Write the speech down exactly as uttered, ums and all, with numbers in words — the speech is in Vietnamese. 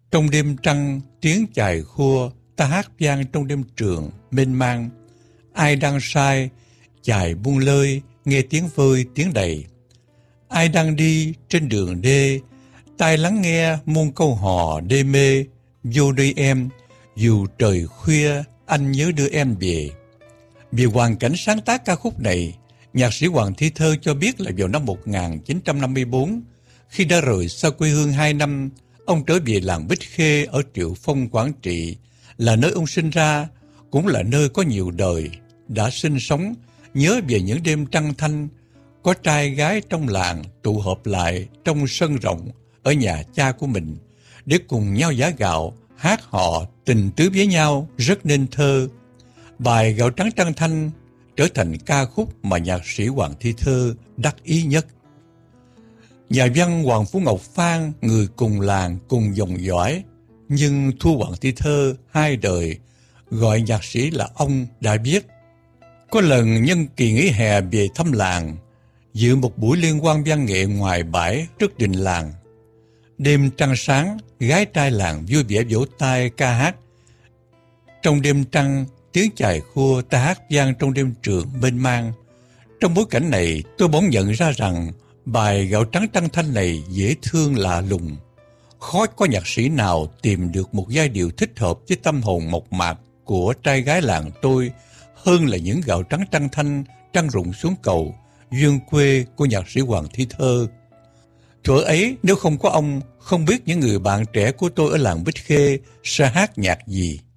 Trong đêm trăng tiếng chài khua, ta hát vang trong đêm trường mênh mang. Ai đang sai, chài buông lơi, nghe tiếng vơi tiếng đầy. Ai đang đi trên đường đê, tai lắng nghe muôn câu hò đê mê. Vô đây em, dù trời khuya, anh nhớ đưa em về. Về hoàn cảnh sáng tác ca khúc này, nhạc sĩ Hoàng Thi Thơ cho biết là vào năm một nghìn chín trăm năm mươi tư, khi đã rời xa quê hương hai năm, ông trở về làng Bích Khê ở Triệu Phong, Quảng Trị, là nơi ông sinh ra, cũng là nơi có nhiều đời đã sinh sống. Nhớ về những đêm trăng thanh, có trai gái trong làng tụ họp lại trong sân rộng ở nhà cha của mình để cùng nhau giã gạo, hát hò tình tứ với nhau, rất nên thơ. Bài Gạo Trắng Trăng Thanh trở thành ca khúc mà nhạc sĩ Hoàng Thi Thơ đắc ý nhất. Nhà văn Hoàng Phú Ngọc Phan, người cùng làng cùng dòng dõi, nhưng thua Hoàng Thi Thơ hai đời, gọi nhạc sĩ là ông, đã viết: có lần nhân kỳ nghỉ hè về thăm làng, dự một buổi liên hoan văn nghệ ngoài bãi trước đình làng. Đêm trăng sáng, gái trai làng vui vẻ vỗ tay ca hát. Trong đêm trăng, tiếng chài khua, ta hát vang trong đêm trường mênh mang. Trong bối cảnh này, tôi bỗng nhận ra rằng bài Gạo Trắng Trăng Thanh này dễ thương lạ lùng. Khó có nhạc sĩ nào tìm được một giai điệu thích hợp với tâm hồn mộc mạc của trai gái làng tôi hơn là những gạo trắng trăng thanh, trăng rụng xuống cầu, duyên quê của nhạc sĩ Hoàng Thi Thơ. Thuở ấy, nếu không có ông, không biết những người bạn trẻ của tôi ở làng Bích Khê sẽ hát nhạc gì.